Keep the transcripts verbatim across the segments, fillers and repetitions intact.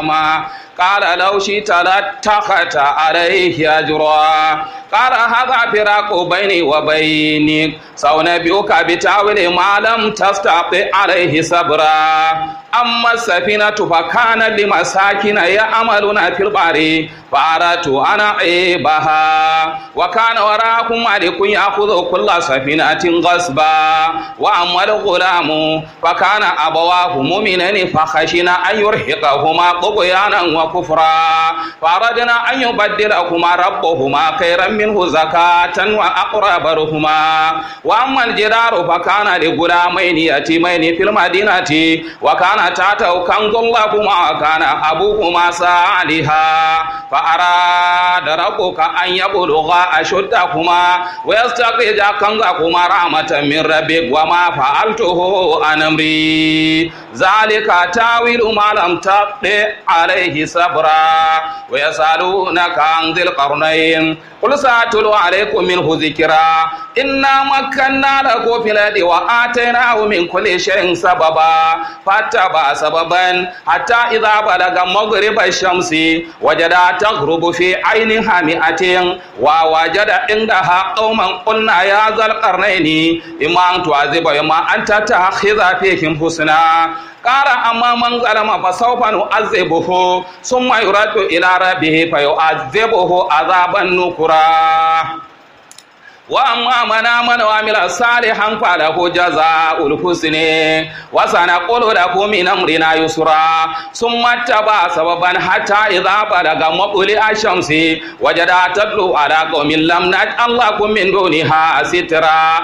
غلاما قال لو شئت لاتخذت عليه أجرا قال هذا فراق بيني وبينك سأنبئك بتأويل ما لم تستطع عليه صبرا أما السفينة فكانت لمساكين يعملون في البحر فأردت أن أعيبها وكان وراءهم ملك يأخذ كل سفينة غصبا وأما الغلام فكان أبواه مؤمنين فخشينا أن يرهقهما طغيانا وكفرا فأردنا أن يبدلهما ربهما خيرا منه زكاة وأقرب رحما وأما الجدار فكان لغلامين يتيمين في المدينة وكان تحته كنز لهما وكان أبوهما صالحا فأراد ربك أن يبلغا أشدهما ويستخرجا كنزهما رحمة من ربك وما فعلته عن أمري ذلك تأويل ما لم تستطع عليه صبرا ويسألونك عن ذي القرنين قل سأتلو عليكم منه ذكرا إنا مكنا له في الأرض وآتيناه من كل شيء سببا فاتبع سببا حتى إذا بلغ مغرب الشمس وجدها تغرب في عين حامئة ووجد عندها قوما قلنا يا ذا القرنين إما أن تعذب وإما أن تتخذ فيهم حسنا قال أما من ظلم فسوف نعذبه ثم يرد إلى ربه فيعذبه عذابا نكرا وأما من آمن وعمل صالحا فله جزاء الحسن وسنقول له من أمرنا يسرا ثم اتبع سببا حتى إذا بلغ مطلع الشمس وجدها تطلع على قوم لم نجعل لكم من دونها سترا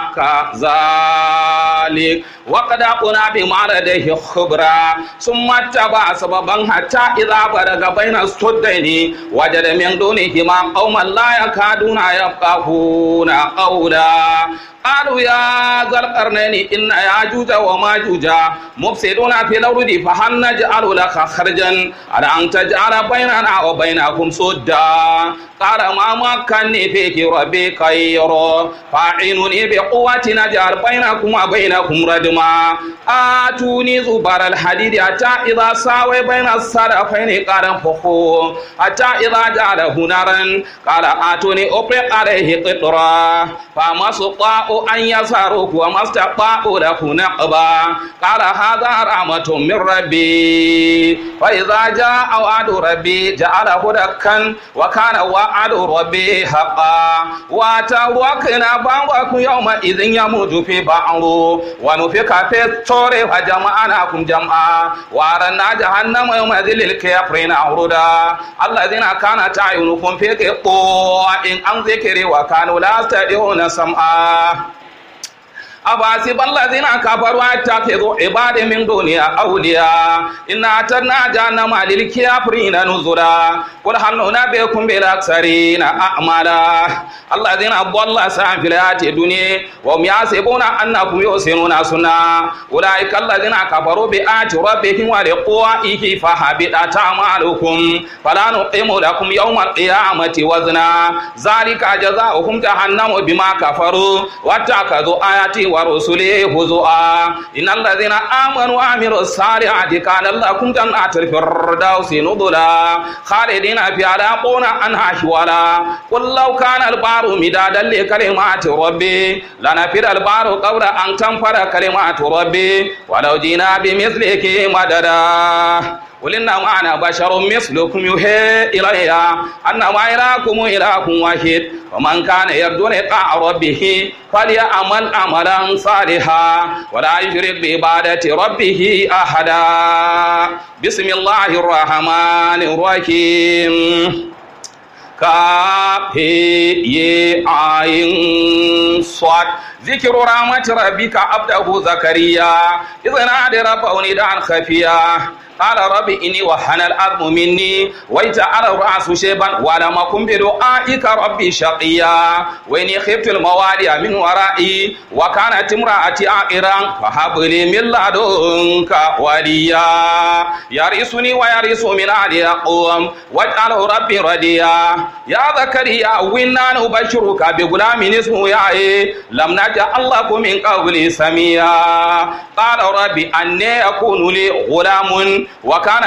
كذلك وقدرنا بمعرضه خبرا ثم اتبع سببا حتى إذا بلغ بين السدين وجد من دونهما قوما لا يكادون يفقهون قولا قالوا يا ذا القرنين إن ياجوج وماجوج مفسدون في الأرض فهل نجعل لك خرجا على أن تجعل بيننا وبينكم سدا قال ما مكنني فيك ربي خير فاعينوني بقوة نجعل بينكم وبينكم ردما آتوني زبر الحديد حتى إذا ساوي بين الصدفين قال انفخوا حتى إذا جعله نارا قال آتوني أفرغ عليه قطرا فما استطاعوا أن يساروه وما استطاعوا له نقبا قال هذا رحمة من ربي فإذا جاء وعد ربي جعله دكا وكان وعد ربي حقا وتوكلنا بعضكم يومئذ يموت في بعض ونفخ في الصور فجمعناكم جمعا وأرنا جهنم يومئذ للكافرين عرضا الذين كانت أعينهم في غطاء عن ذكري وكانوا لا يستطيعون سمعا أفحسب الذين كفروا يتخذوا عبادي من دوني أولياء إنا أعتدنا جهنم للكافرين نزلا قل هل ننبئكم بالأخسرين أعمالا الذين ضل سعيهم في الحياة الدنيا وهم يحسبون أنهم يحسنون صنعا أولئك الذين كفروا بآيات ربهم ولقائه فحبطت أعمالكم فلا نقيم لكم يوم القيامة وزنا ذلك جزاؤهم جهنم بما كفروا واتخذوا آياتي ورسله هزؤا إن الذين آمنوا وعملوا الصالحات كان لكم جنات الفردوس نزلا خالدين فيها لا يبغون عنها حولا قل لو كان البحر مدادا لكلمات ربي لنفد البحر قبل أن تنفد كلمات ربي ولو جئنا بمثله مددا قل إنما أنا بشر مثلكم يوحى إلي أنما إلهكم إله واحد ومن كان يرجو لقاء ربه فليعمل عملا صالحا ولا يشرك بعبادة ربه أحدا بسم الله الرحمن الرحيم كاف ي عين صاد ذكر رحمة ربك عبده زكريا إذ نادى ربه نداء خفيا قال رب إني وهن العظم مني واجتعل الرأس شيبا ولم أكن بدعائك ربي شقيا وإني خفت الموالي من ورائي وكانت امرأتي عاقرا فهب لي من لدنك وليا يرثني ويرث من آل يعقوب واجعله ربي رضيا يا زكريا إنا نبشرك بغلام اسمه يحيى لم نجعل له من قبل سميا قال ربي أنى يكون لي غلام وكان